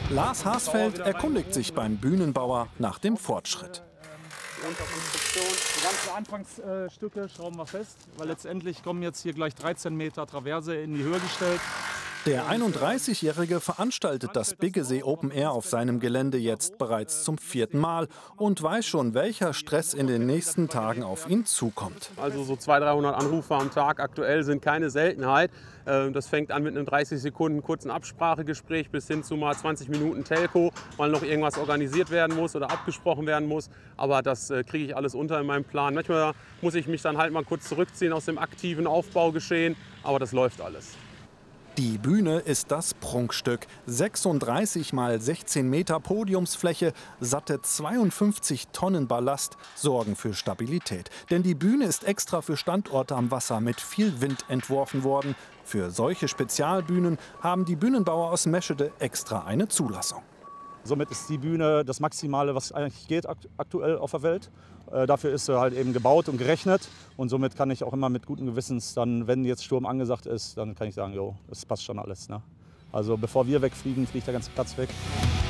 Lars Haßfeld erkundigt sich beim Bühnenbauer nach dem Fortschritt. Die ganzen Anfangsstücke schrauben wir fest, weil letztendlich kommen jetzt hier gleich 13 Meter Traverse in die Höhe gestellt. Der 31-Jährige veranstaltet das Biggesee Open Air auf seinem Gelände jetzt bereits zum 4. Mal und weiß schon, welcher Stress in den nächsten Tagen auf ihn zukommt. Also so 200, 300 Anrufe am Tag aktuell sind keine Seltenheit. Das fängt an mit einem 30 Sekunden kurzen Absprachegespräch bis hin zu mal 20 Minuten Telco, weil noch irgendwas organisiert werden muss oder abgesprochen werden muss. Aber das kriege ich alles unter in meinem Plan. Manchmal muss ich mich dann halt mal kurz zurückziehen aus dem aktiven Aufbaugeschehen, aber das läuft alles. Die Bühne ist das Prunkstück. 36 mal 16 Meter Podiumsfläche, satte 52 Tonnen Ballast sorgen für Stabilität. Denn die Bühne ist extra für Standorte am Wasser mit viel Wind entworfen worden. Für solche Spezialbühnen haben die Bühnenbauer aus Meschede extra eine Zulassung. Somit ist die Bühne das Maximale, was eigentlich geht aktuell auf der Welt. Dafür ist sie halt eben gebaut und gerechnet. Und somit kann ich auch immer mit gutem Gewissens dann, wenn jetzt Sturm angesagt ist, dann kann ich sagen, jo, das passt schon alles. Ne? Also bevor wir wegfliegen, fliegt der ganze Platz weg.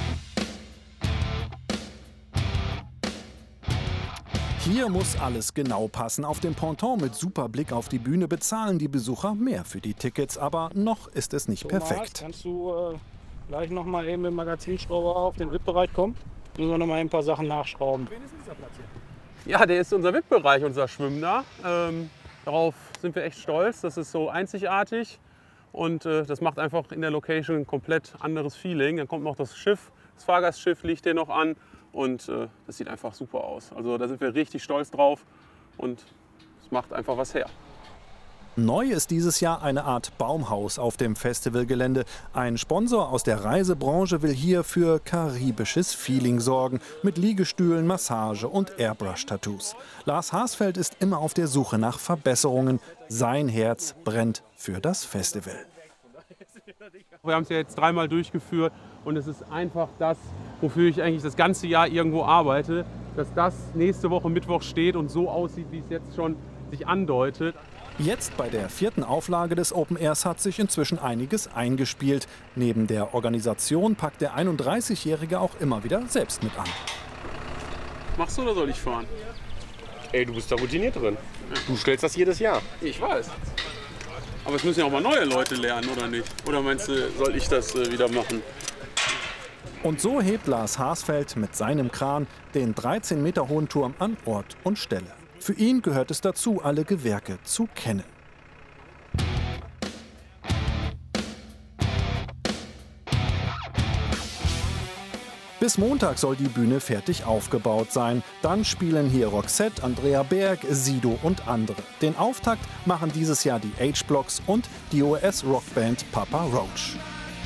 Hier muss alles genau passen. Auf dem Ponton mit super Blick auf die Bühne bezahlen die Besucher mehr für die Tickets. Aber noch ist es nicht perfekt. Kannst du gleich noch mal eben mit dem Magazinschrauber auf den VIP-Bereich kommen? Müssen wir noch mal ein paar Sachen nachschrauben. Wen ist dieser Platz hier? Ja, der ist unser VIP-Bereich, unser Schwimmen da. Darauf sind wir echt stolz. Das ist so einzigartig und das macht einfach in der Location ein komplett anderes Feeling. Dann kommt noch das Schiff, das Fahrgastschiff liegt hier noch an und das sieht einfach super aus. Also da sind wir richtig stolz drauf und es macht einfach was her. Neu ist dieses Jahr eine Art Baumhaus auf dem Festivalgelände. Ein Sponsor aus der Reisebranche will hier für karibisches Feeling sorgen. Mit Liegestühlen, Massage und Airbrush-Tattoos. Lars Haßfeld ist immer auf der Suche nach Verbesserungen. Sein Herz brennt für das Festival. Wir haben es ja jetzt 3-mal durchgeführt und es ist einfach das, wofür ich eigentlich das ganze Jahr irgendwo arbeite. Dass das nächste Woche Mittwoch steht und so aussieht, wie es jetzt schon sich andeutet. Jetzt bei der 4. Auflage des Open Airs hat sich inzwischen einiges eingespielt. Neben der Organisation packt der 31-Jährige auch immer wieder selbst mit an. Machst du oder soll ich fahren? Ey, du bist da routiniert drin. Du stellst das jedes Jahr. Ich weiß. Aber es müssen ja auch mal neue Leute lernen, oder nicht? Oder meinst du, soll ich das wieder machen? Und so hebt Lars Haßfeld mit seinem Kran den 13 Meter hohen Turm an Ort und Stelle. Für ihn gehört es dazu, alle Gewerke zu kennen. Bis Montag soll die Bühne fertig aufgebaut sein. Dann spielen hier Roxette, Andrea Berg, Sido und andere. Den Auftakt machen dieses Jahr die H-Blocks und die US-Rockband Papa Roach.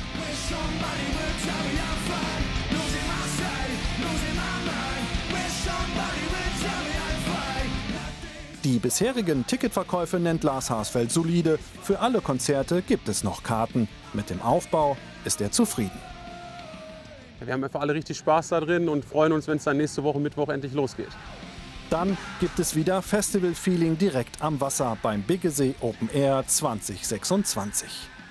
Die bisherigen Ticketverkäufe nennt Lars Haßfeld solide. Für alle Konzerte gibt es noch Karten. Mit dem Aufbau ist er zufrieden. Wir haben einfach alle richtig Spaß da drin und freuen uns, wenn es dann nächste Woche Mittwoch endlich losgeht. Dann gibt es wieder Festival-Feeling direkt am Wasser beim Biggesee Open Air 2026.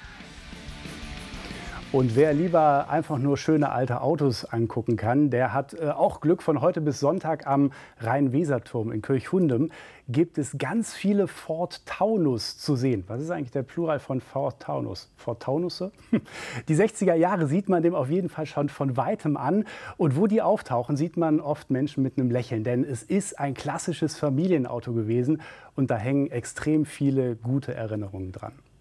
Und wer lieber einfach nur schöne alte Autos angucken kann, der hat auch Glück. Von heute bis Sonntag am Rhein-Weser-Turm in Kirchhundem gibt es ganz viele Ford Taunus zu sehen. Was ist eigentlich der Plural von Ford Taunus? Ford Taunusse? Die 60er Jahre sieht man dem auf jeden Fall schon von weitem an. Und wo die auftauchen, sieht man oft Menschen mit einem Lächeln. Denn es ist ein klassisches Familienauto gewesen und da hängen extrem viele gute Erinnerungen dran.